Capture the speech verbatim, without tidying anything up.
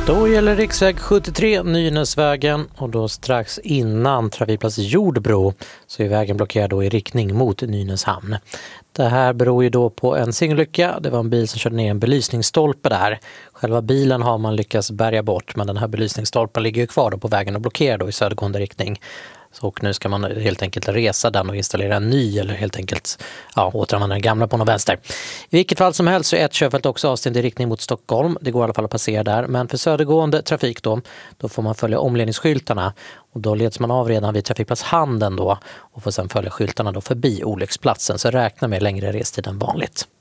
Då gäller riksväg sjuttiotre Nynäsvägen och då strax innan trafikplats Jordbro så är vägen blockerad då i riktning mot Nynäshamn. Det här beror ju då på en singelolycka. Det var en bil som körde ner en belysningsstolpe där. Själva bilen har man lyckats bärga bort, men den här belysningsstolpen ligger ju kvar då på vägen och blockerar då i södergående riktning. Så och nu ska man helt enkelt resa den och installera en ny eller helt enkelt ja, återanvända den gamla på någon vänster. I vilket fall som helst så är ett körfält också avstängd i riktning mot Stockholm. Det går i alla fall att passera där. Men för södergående trafik då, då får man följa omledningsskyltarna. Och då leds man av redan vid trafikplats Handen då och får sedan följa skyltarna då förbi olycksplatsen. Så räkna med längre restid än vanligt.